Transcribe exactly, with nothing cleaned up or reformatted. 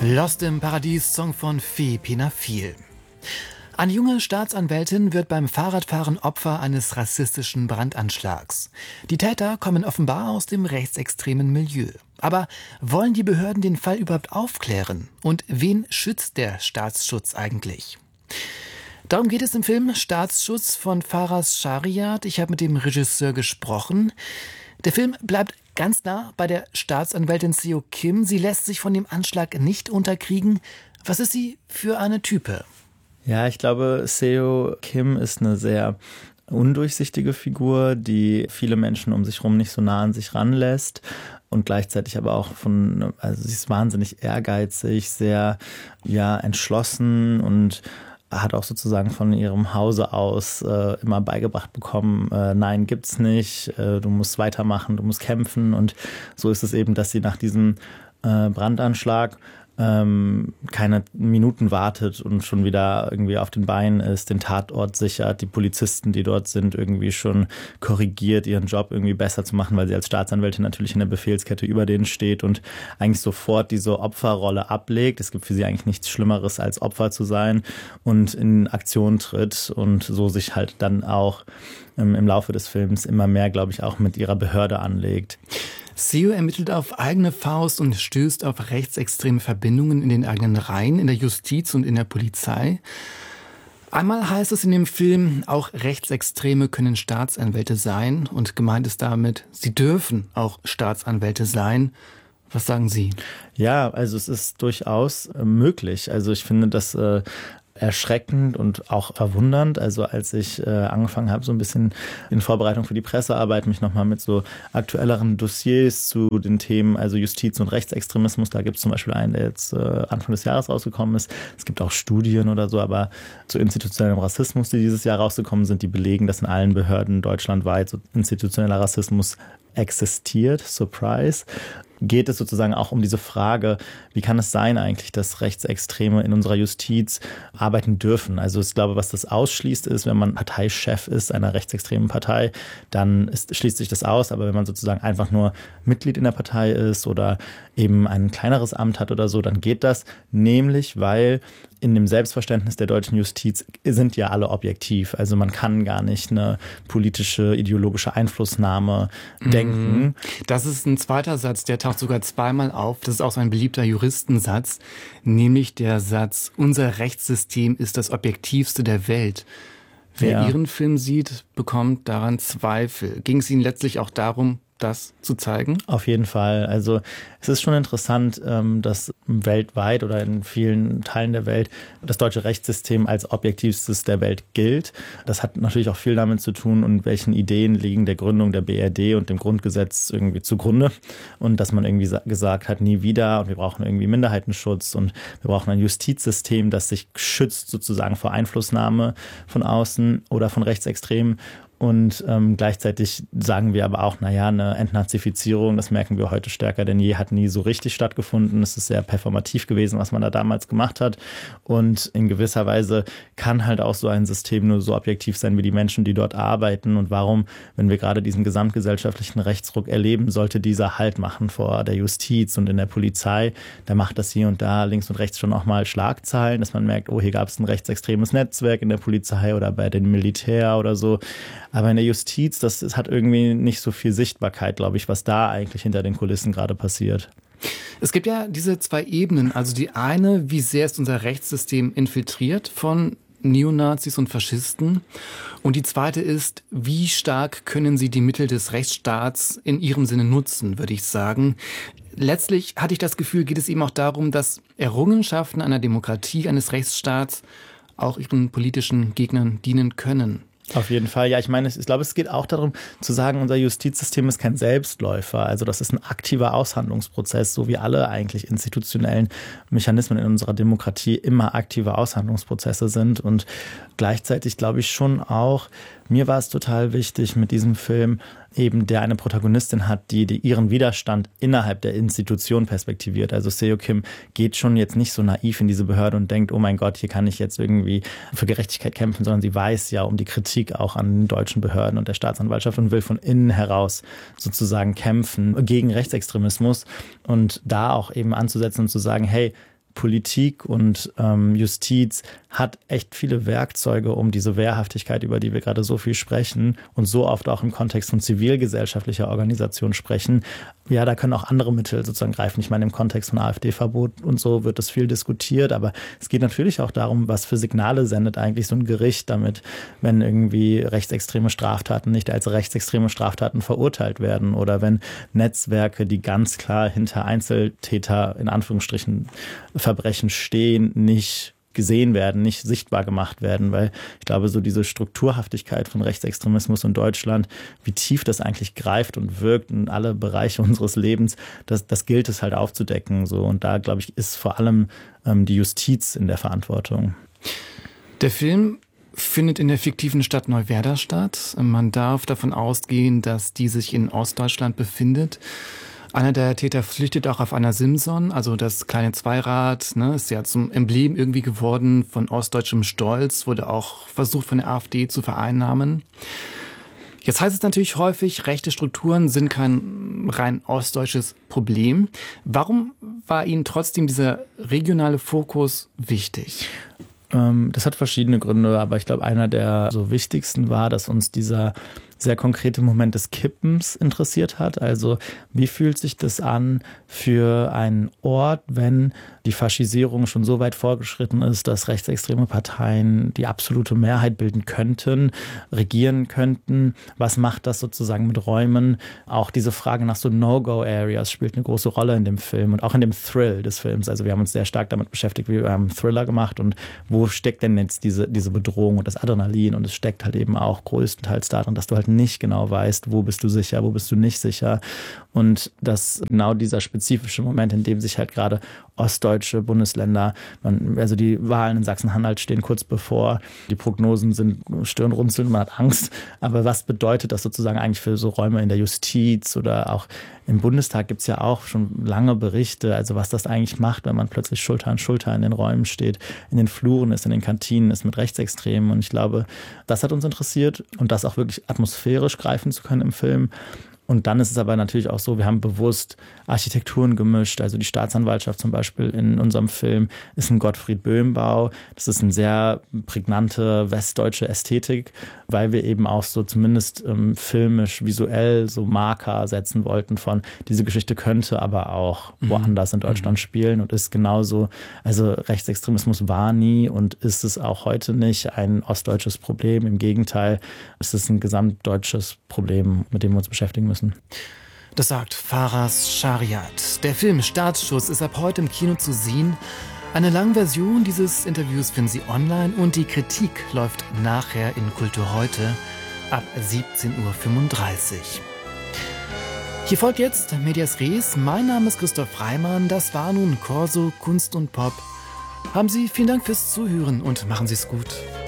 Lost im Paradies, Song von Fee Pinafil. Eine junge Staatsanwältin wird beim Fahrradfahren Opfer eines rassistischen Brandanschlags. Die Täter kommen offenbar aus dem rechtsextremen Milieu. Aber wollen die Behörden den Fall überhaupt aufklären? Und wen schützt der Staatsschutz eigentlich? Darum geht es im Film Staatsschutz von Faraz Shariat. Ich habe mit dem Regisseur gesprochen. Der Film bleibt ganz nah bei der Staatsanwältin Seo Kim. Sie lässt sich von dem Anschlag nicht unterkriegen. Was ist sie für eine Type? Ja, ich glaube, Seo Kim ist eine sehr undurchsichtige Figur, die viele Menschen um sich herum nicht so nah an sich ranlässt und gleichzeitig aber auch von, also sie ist wahnsinnig ehrgeizig, sehr, ja, entschlossen und hat auch sozusagen von ihrem Hause aus äh, immer beigebracht bekommen, äh, nein, gibt's nicht, äh, du musst weitermachen, du musst kämpfen. Und so ist es eben, dass sie nach diesem äh, Brandanschlag ähm, keine Minuten wartet und schon wieder irgendwie auf den Beinen ist, den Tatort sichert, die Polizisten, die dort sind, irgendwie schon korrigiert, ihren Job irgendwie besser zu machen, weil sie als Staatsanwältin natürlich in der Befehlskette über denen steht und eigentlich sofort diese Opferrolle ablegt. Es gibt für sie eigentlich nichts Schlimmeres, als Opfer zu sein und in Aktion tritt und so sich halt dann auch ähm, im Laufe des Films immer mehr, glaube ich, auch mit ihrer Behörde anlegt. Seo ermittelt auf eigene Faust und stößt auf rechtsextreme Verbindungen in den eigenen Reihen, in der Justiz und in der Polizei. Einmal heißt es in dem Film, auch Rechtsextreme können Staatsanwälte sein. Und gemeint ist damit, sie dürfen auch Staatsanwälte sein. Was sagen Sie? Ja, also es ist durchaus äh, möglich. Also ich finde, dass äh, erschreckend und auch verwundernd. Also als ich äh, angefangen habe, so ein bisschen in Vorbereitung für die Pressearbeit, mich nochmal mit so aktuelleren Dossiers zu den Themen, also Justiz und Rechtsextremismus, da gibt es zum Beispiel einen, der jetzt äh, Anfang des Jahres rausgekommen ist. Es gibt auch Studien oder so, aber zu institutionellem Rassismus, die dieses Jahr rausgekommen sind, die belegen, dass in allen Behörden deutschlandweit so institutioneller Rassismus existiert. Surprise. Geht es sozusagen auch um diese Frage, wie kann es sein eigentlich, dass Rechtsextreme in unserer Justiz arbeiten dürfen? Also ich glaube, was das ausschließt ist, wenn man Parteichef ist einer rechtsextremen Partei, dann ist, schließt sich das aus. Aber wenn man sozusagen einfach nur Mitglied in der Partei ist oder eben ein kleineres Amt hat oder so, dann geht das. Nämlich, weil in dem Selbstverständnis der deutschen Justiz sind ja alle objektiv. Also man kann gar nicht eine politische, ideologische Einflussnahme mhm. denken. Das ist ein zweiter Satz, der taucht sogar zweimal auf. Das ist auch so ein beliebter Juristensatz, nämlich der Satz, unser Rechtssystem ist das objektivste der Welt. Wer ja. Ihren Film sieht, bekommt daran Zweifel. Ging es Ihnen letztlich auch darum, das zu zeigen? Auf jeden Fall. Also es ist schon interessant, dass weltweit oder in vielen Teilen der Welt das deutsche Rechtssystem als objektivstes der Welt gilt. Das hat natürlich auch viel damit zu tun, und welchen Ideen liegen der Gründung der B R D und dem Grundgesetz irgendwie zugrunde. Und dass man irgendwie gesagt hat, nie wieder, und wir brauchen irgendwie Minderheitenschutz und wir brauchen ein Justizsystem, das sich schützt sozusagen vor Einflussnahme von außen oder von Rechtsextremen. Und ähm, gleichzeitig sagen wir aber auch, naja, eine Entnazifizierung, das merken wir heute stärker denn je, hat nie so richtig stattgefunden. Es ist sehr performativ gewesen, was man da damals gemacht hat. Und in gewisser Weise kann halt auch so ein System nur so objektiv sein wie die Menschen, die dort arbeiten. Und warum, wenn wir gerade diesen gesamtgesellschaftlichen Rechtsruck erleben, sollte dieser Halt machen vor der Justiz und in der Polizei? Da macht das hier und da links und rechts schon auch mal Schlagzeilen, dass man merkt, oh, hier gab es ein rechtsextremes Netzwerk in der Polizei oder bei den Militär oder so. Aber in der Justiz, das, das hat irgendwie nicht so viel Sichtbarkeit, glaube ich, was da eigentlich hinter den Kulissen gerade passiert. Es gibt ja diese zwei Ebenen. Also die eine, wie sehr ist unser Rechtssystem infiltriert von Neonazis und Faschisten? Und die zweite ist, wie stark können sie die Mittel des Rechtsstaats in ihrem Sinne nutzen, würde ich sagen. Letztlich hatte ich das Gefühl, geht es eben auch darum, dass Errungenschaften einer Demokratie, eines Rechtsstaats auch ihren politischen Gegnern dienen können. Auf jeden Fall. Ja, ich meine, ich glaube, es geht auch darum zu sagen, unser Justizsystem ist kein Selbstläufer. Also das ist ein aktiver Aushandlungsprozess, so wie alle eigentlich institutionellen Mechanismen in unserer Demokratie immer aktive Aushandlungsprozesse sind. Und gleichzeitig glaube ich schon auch, mir war es total wichtig mit diesem Film, eben der eine Protagonistin hat, die, die ihren Widerstand innerhalb der Institution perspektiviert. Also Seo Kim geht schon jetzt nicht so naiv in diese Behörde und denkt, oh mein Gott, hier kann ich jetzt irgendwie für Gerechtigkeit kämpfen, sondern sie weiß ja um die Kritik auch an den deutschen Behörden und der Staatsanwaltschaft und will von innen heraus sozusagen kämpfen gegen Rechtsextremismus und da auch eben anzusetzen und zu sagen, hey, Politik und ähm, Justiz hat echt viele Werkzeuge, um diese Wehrhaftigkeit, über die wir gerade so viel sprechen und so oft auch im Kontext von zivilgesellschaftlicher Organisation sprechen. Ja, da können auch andere Mittel sozusagen greifen. Ich meine, im Kontext von AfD-Verbot und so wird das viel diskutiert, aber es geht natürlich auch darum, was für Signale sendet eigentlich so ein Gericht damit, wenn irgendwie rechtsextreme Straftaten nicht als rechtsextreme Straftaten verurteilt werden oder wenn Netzwerke, die ganz klar hinter Einzeltäter in Anführungsstrichen Verbrechen stehen, nicht gesehen werden, nicht sichtbar gemacht werden, weil ich glaube, so diese Strukturhaftigkeit von Rechtsextremismus in Deutschland, wie tief das eigentlich greift und wirkt in alle Bereiche unseres Lebens, das, das gilt es halt aufzudecken. So. Und da, glaube ich, ist vor allem ähm, die Justiz in der Verantwortung. Der Film findet in der fiktiven Stadt Neuwerder statt. Man darf davon ausgehen, dass die sich in Ostdeutschland befindet. Einer der Täter flüchtet auch auf einer Simson, also das kleine Zweirad, ne, ist ja zum Emblem irgendwie geworden von ostdeutschem Stolz, wurde auch versucht von der AfD zu vereinnahmen. Jetzt heißt es natürlich häufig, rechte Strukturen sind kein rein ostdeutsches Problem. Warum war Ihnen trotzdem dieser regionale Fokus wichtig? Das hat verschiedene Gründe, aber ich glaube, einer der so wichtigsten war, dass uns dieser sehr konkrete Moment des Kippens interessiert hat. Also wie fühlt sich das an für einen Ort, wenn die Faschisierung schon so weit vorgeschritten ist, dass rechtsextreme Parteien die absolute Mehrheit bilden könnten, regieren könnten? Was macht das sozusagen mit Räumen? Auch diese Frage nach so No-Go-Areas spielt eine große Rolle in dem Film und auch in dem Thrill des Films. Also wir haben uns sehr stark damit beschäftigt, wie wir haben einen Thriller gemacht und wo steckt denn jetzt diese, diese Bedrohung und das Adrenalin? Und es steckt halt eben auch größtenteils darin, dass du halt nicht genau weißt, wo bist du sicher, wo bist du nicht sicher. Und dass genau dieser spezifische Moment, in dem sich halt gerade ostdeutsche Bundesländer, man, also die Wahlen in Sachsen-Anhalt stehen kurz bevor, die Prognosen sind stirnrunzelnd, man hat Angst. Aber was bedeutet das sozusagen eigentlich für so Räume in der Justiz oder auch im Bundestag gibt es ja auch schon lange Berichte, also was das eigentlich macht, wenn man plötzlich Schulter an Schulter in den Räumen steht, in den Fluren ist, in den Kantinen ist mit Rechtsextremen. Und ich glaube, das hat uns interessiert und das auch wirklich atmosphärisch greifen zu können im Film. Und dann ist es aber natürlich auch so, wir haben bewusst Architekturen gemischt. Also die Staatsanwaltschaft zum Beispiel in unserem Film ist ein Gottfried-Böhm-Bau. Das ist eine sehr prägnante westdeutsche Ästhetik, weil wir eben auch so zumindest ähm, filmisch, visuell so Marker setzen wollten von, diese Geschichte könnte aber auch mhm. woanders in Deutschland mhm. spielen und ist genauso, also Rechtsextremismus war nie und ist es auch heute nicht ein ostdeutsches Problem. Im Gegenteil, es ist ein gesamtdeutsches Problem, mit dem wir uns beschäftigen müssen. Das sagt Faras Shariat. Der Film Startschuss ist ab heute im Kino zu sehen. Eine lange Version dieses Interviews finden Sie online und die Kritik läuft nachher in Kultur heute ab siebzehn Uhr fünfunddreißig. Hier folgt jetzt Medias Res. Mein Name ist Christoph Reimann. Das war nun Corso Kunst und Pop. Haben Sie vielen Dank fürs Zuhören und machen Sie es gut.